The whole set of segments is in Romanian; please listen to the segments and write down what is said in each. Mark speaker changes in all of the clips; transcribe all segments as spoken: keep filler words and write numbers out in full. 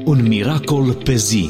Speaker 1: Un miracol pe zi.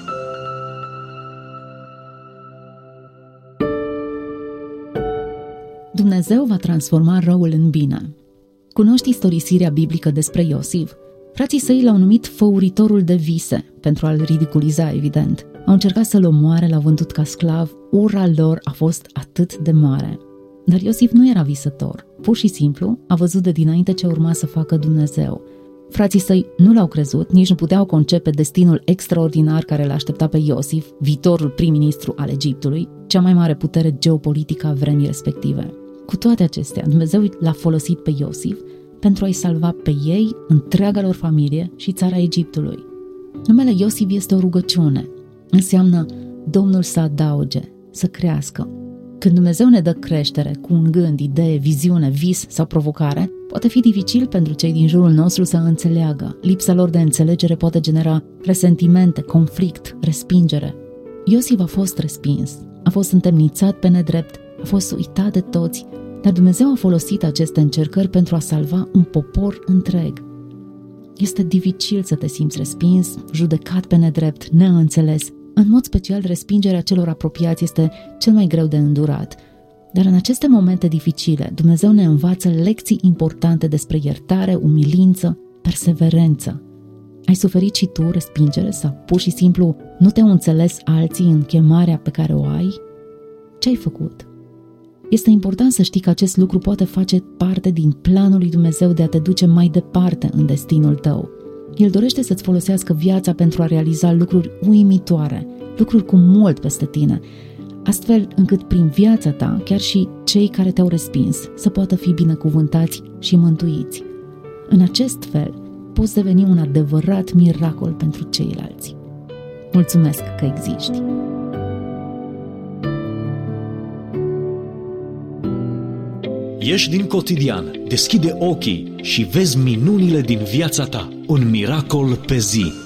Speaker 2: Dumnezeu va transforma răul în bine. Cunoști istorisirea biblică despre Iosif? Frații săi l-au numit făuritorul de vise, pentru a-l ridiculiza, evident. Au încercat să-l omoare, l-au vândut ca sclav, ura lor a fost atât de mare. Dar Iosif nu era visător. Pur și simplu a văzut de dinainte ce urma să facă Dumnezeu. Frații săi nu l-au crezut, nici nu puteau concepe destinul extraordinar care l-aștepta pe Iosif, viitorul prim-ministru al Egiptului, cea mai mare putere geopolitică a vremii respective. Cu toate acestea, Dumnezeu l-a folosit pe Iosif pentru a-i salva pe ei, întreaga lor familie și țara Egiptului. Numele Iosif este o rugăciune. Înseamnă Domnul să adauge, să crească. Când Dumnezeu ne dă creștere cu un gând, idee, viziune, vis sau provocare, poate fi dificil pentru cei din jurul nostru să înțeleagă. Lipsa lor de înțelegere poate genera resentimente, conflict, respingere. Iosif a fost respins, a fost întemnițat pe nedrept, a fost uitat de toți, dar Dumnezeu a folosit aceste încercări pentru a salva un popor întreg. Este dificil să te simți respins, judecat pe nedrept, neînțeles. În mod special, respingerea celor apropiați este cel mai greu de îndurat. Dar în aceste momente dificile, Dumnezeu ne învață lecții importante despre iertare, umilință, perseverență. Ai suferit și tu respingere sau pur și simplu nu te-au înțeles alții în chemarea pe care o ai? Ce ai făcut? Este important să știi că acest lucru poate face parte din planul lui Dumnezeu de a te duce mai departe în destinul tău. El dorește să-ți folosească viața pentru a realiza lucruri uimitoare, lucruri cu mult peste tine, astfel încât prin viața ta, chiar și cei care te-au respins, să poată fi binecuvântați și mântuiți. În acest fel, poți deveni un adevărat miracol pentru ceilalți. Mulțumesc că existi!
Speaker 1: Ieși din cotidian, deschide ochii și vezi minunile din viața ta. Un miracol pe zi.